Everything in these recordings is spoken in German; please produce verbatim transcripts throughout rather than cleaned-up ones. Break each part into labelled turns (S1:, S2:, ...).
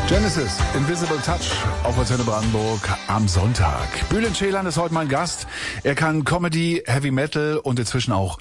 S1: Genesis, Invisible Touch auf Antenne Brandenburg am Sonntag. Bülent Ceylan ist heute mein Gast. Er kann Comedy, Heavy Metal und inzwischen auch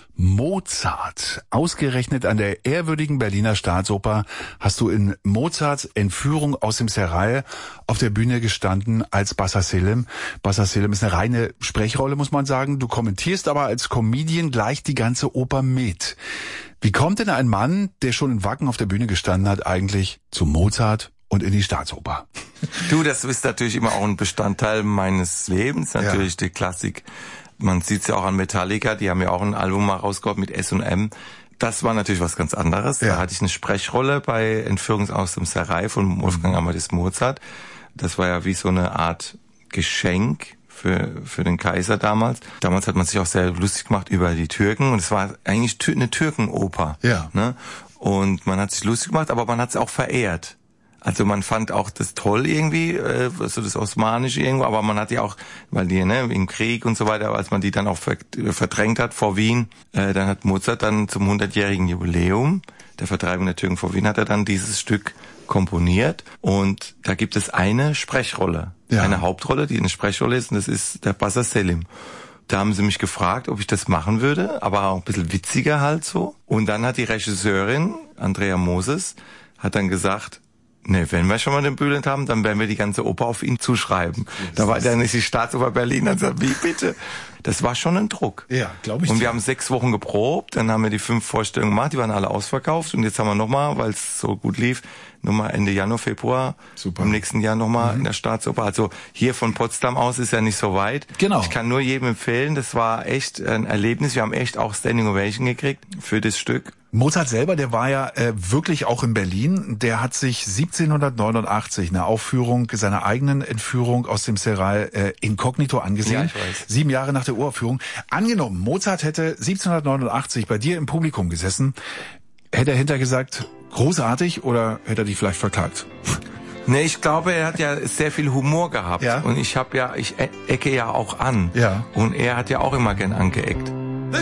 S1: Mozart. Ausgerechnet an der ehrwürdigen Berliner Staatsoper hast du in Mozarts Entführung aus dem Serail auf der Bühne gestanden als Bassa Selim. Bassa Selim ist eine reine Sprechrolle, muss man sagen. Du kommentierst aber als Comedian gleich die ganze Oper mit. Wie kommt denn ein Mann, der schon in Wacken auf der Bühne gestanden hat, eigentlich zu Mozart und in die Staatsoper?
S2: Du, das ist natürlich immer auch ein Bestandteil meines Lebens, natürlich ja. Die Klassik. Man sieht's ja auch an Metallica, die haben ja auch ein Album mal rausgebracht mit S und M. Das war natürlich was ganz anderes. Ja. Da hatte ich eine Sprechrolle bei Entführung aus dem Serail von Wolfgang Amadeus Mozart. Das war ja wie so eine Art Geschenk für für den Kaiser damals. Damals hat man sich auch sehr lustig gemacht über die Türken und es war eigentlich eine Türkenoper.
S1: Ja.
S2: Ne? Und man hat sich lustig gemacht, aber man hat es auch verehrt. Also man fand auch das toll irgendwie, äh, so das Osmanische irgendwo, aber man hat ja auch, weil die ne im Krieg und so weiter, als man die dann auch verdrängt hat vor Wien, äh, dann hat Mozart dann zum hundertjährigen Jubiläum der Vertreibung der Türken vor Wien hat er dann dieses Stück komponiert und da gibt es eine Sprechrolle, ja. Eine Hauptrolle, die eine Sprechrolle ist und das ist der Bassa Selim. Da haben sie mich gefragt, ob ich das machen würde, aber auch ein bisschen witziger halt so. Und dann hat die Regisseurin, Andrea Moses, hat dann gesagt, ne, wenn wir schon mal den Bülent haben, dann werden wir die ganze Oper auf ihn zuschreiben. Das da war dann ist die Staatsoper Berlin, dann sagt, wie bitte? Das war schon ein Druck.
S1: Ja, glaube ich.
S2: Und wir haben sechs Wochen geprobt, dann haben wir die fünf Vorstellungen gemacht, die waren alle ausverkauft und jetzt haben wir nochmal, weil es so gut lief, nochmal Ende Januar, Februar, Super. Im nächsten Jahr nochmal mhm. in der Staatsoper. Also hier von Potsdam aus ist ja nicht so weit.
S1: Genau.
S2: Ich kann nur jedem empfehlen, das war echt ein Erlebnis. Wir haben echt auch Standing Ovation gekriegt für das Stück.
S1: Mozart selber, der war ja äh, wirklich auch in Berlin. Der hat sich siebzehnhundertneunundachtzig eine Aufführung seiner eigenen Entführung aus dem Serail äh, inkognito angesehen. Ja, ich weiß. Sieben Jahre nach der Uraufführung. Angenommen, Mozart hätte siebzehnhundertneunundachtzig bei dir im Publikum gesessen. Hätte er hinterher gesagt, großartig, oder hätte er dich vielleicht verklagt?
S2: Nee, ich glaube, er hat ja sehr viel Humor gehabt.
S1: Ja.
S2: Und ich habe ja, ich ecke ja auch an.
S1: Ja.
S2: Und er hat ja auch immer gern angeeckt.